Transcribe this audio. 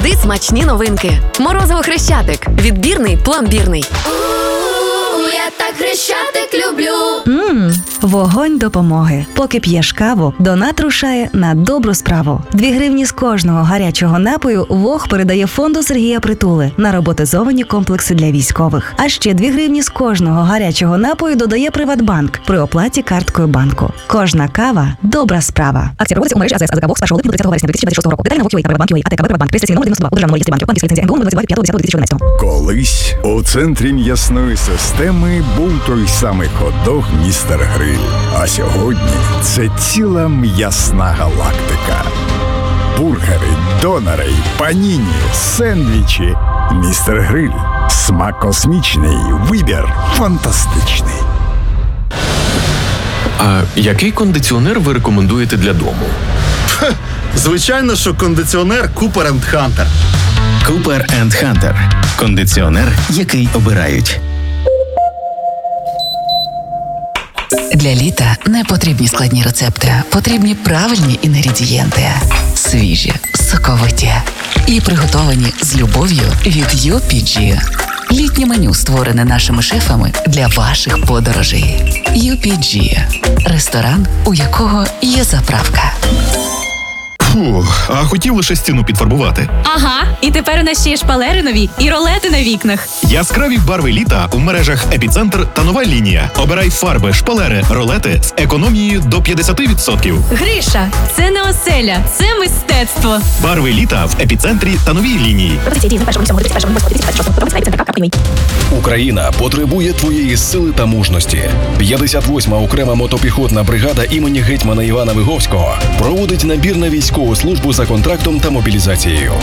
завжди смачні новинки. Морозиво Хрещатик. Відбірний, пломбірний. Я так Хрещатик люблю. Вогонь допомоги. Поки п'єш каву, донат рушає на добру справу. 2 гривні з кожного гарячого напою ВОГ передає фонду Сергія Притули на роботизовані комплекси для військових. А ще 2 гривні з кожного гарячого напою додає Приватбанк при оплаті карткою банку. Кожна кава – добра справа. Акція проводиться у мережі АЗС АЗК ВОГ з 1 липня до 30 вересня 2026 року. Деталі на ВОГ.UA та Приватбанк.UA, АТК Приватбанк, реєстраційний номер 92, у державному реєстрі банків, банківська ліцензія НБУ 25.10.2011. Колись у центрі м'ясної системи був той самий хот-дог «Містер Гриль». А сьогодні це ціла м'ясна галактика. Бургери, донори, паніні, сендвічі. «Містер Гриль». Смак космічний, вибір фантастичний. А який кондиціонер ви рекомендуєте для дому? Звичайно, що кондиціонер Cooper & Hunter. Cooper & Hunter. Кондиціонер, який обирають. Для літа не потрібні складні рецепти, потрібні правильні інгредієнти. Свіжі, соковиті і приготовані з любов'ю від UPG. Літнє меню створене нашими шефами для ваших подорожей. UPG – ресторан, у якого є заправка. Фу, а хотів лише стіну підфарбувати. Ага, і тепер у нас ще є шпалери нові і ролети на вікнах. Яскраві барви літа у мережах «Епіцентр» та «Нова лінія». Обирай фарби, шпалери, ролети з економією до 50%. Гриша, це не оселя, це мистецтво. Барви літа в «Епіцентрі» та «Новій лінії». Україна потребує твоєї сили та мужності. 58-ма окрема мотопіхотна бригада імені гетьмана Івана Виговського проводить набір на військову службу за контрактом та мобілізацією.